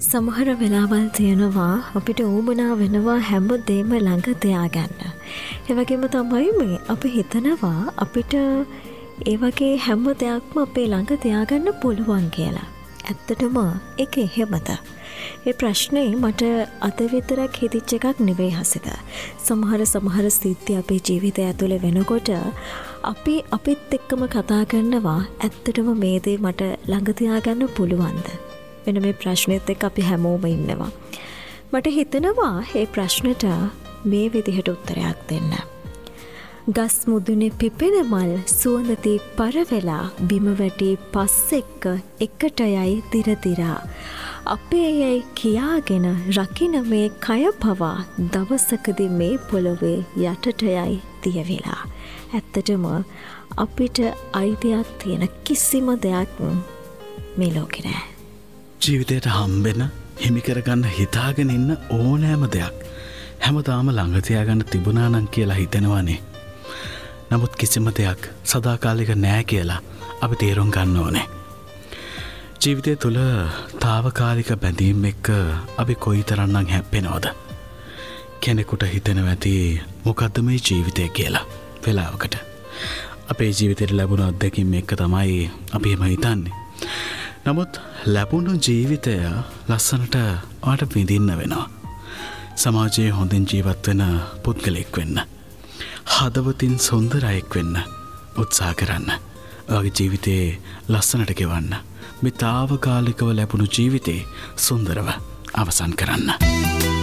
සමහර වෙලාවල් තියෙනවා අපිට උවමනා වෙනවා හැමදේම ළඟ තියාගන්න. ඒ වගේම තමයි මේ අපි හිතනවා අපිට ඒ වගේ හැම දෙයක්ම අපේ ළඟ තියාගන්න පුළුවන් කියලා. ඇත්තටම ඒක එහෙමද? ඒ ප්‍රශ්නේ මට අද විතරක් හිතිච්ච එකක් නෙවෙයි හසිත. සමහර සිද්ධි අපේ ජීවිතය ඇතුලේ වෙනකොට අපි අපිත් එක්කම කතා කරනවා ඇත්තටම මේ දේ මට ළඟ තියාගන්න පුළුවන්ද? වෙන මේ ප්‍රශ්නෙත් එක්ක අපි හැමෝම ඉන්නවා. මට හිතෙනවා මේ ප්‍රශ්නෙට මේ විදිහට උත්තරයක් දෙන්න. ගස් මුදුනේ පිපෙන මල් සුවඳති පරවෙලා බිම වැටි පස් එක්ක එකට යයි දිරදිරා. අපේ යයි කියාගෙන රකින්න මේ කය පවා දවසකදී මේ පොළොවේ යටට යයි තියවිලා. ඇත්තටම අපිට අයිතියක් තියෙන කිසිම දෙයක් මේ ලෝකේ නැහැ. ජීවිතයට හම්බෙන හිමි කරගන්න හිතාගෙන ඉන්න ඕනෑම දෙයක් හැමදාම ළඟ තියාගන්න තිබුණා නම් කියලා හිතෙනවානේ. නමුත් කිසිම දෙයක් සදාකාලික නෑ කියලා අපි තේරුම් ගන්න ඕනේ. ජීවිතය තුළ తాවකාලික බැඳීම් එක්ක අපි කොයිතරම්නම් හැප්පෙනවද? කෙනෙකුට හිතෙනවා ඇති මොකද්ද මේ ජීවිතය කියලා. වෙලාවකට අපේ ජීවිතේට ලැබුණ අත්දැකීම් එක්ක තමයි අපි එහෙම හිතන්නේ. නමුත් ලැබුණු ජීවිතය ලස්සනට ඔයාට විඳින්න වෙනවා. සමාජයේ හොඳින් ජීවත් වෙන පුද්ගලෙක් වෙන්න. හදවතින් සුන්දරයෙක් වෙන්න උත්සාහ කරන්න. ඔයාගේ ජීවිතේ ලස්සනට ගෙවන්න. මේ తాවකාලිකව ලැබුණු ජීවිතේ සුන්දරව අවසන් කරන්න.